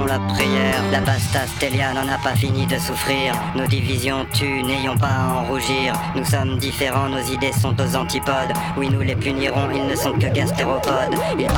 faisons la prière. La basta Stélia n'en a pas fini de souffrir. Nos divisions tuent, n'ayons pas à en rougir. Nous sommes différents, nos idées sont aux antipodes. Oui, nous les punirons, ils ne sont que gastéropodes. Ils